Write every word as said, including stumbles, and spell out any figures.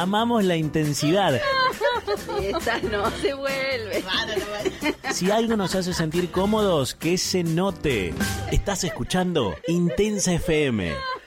amamos la intensidad. Esta no se vuelve. Si algo nos hace sentir cómodos, que se note. Estás escuchando Intensa F M.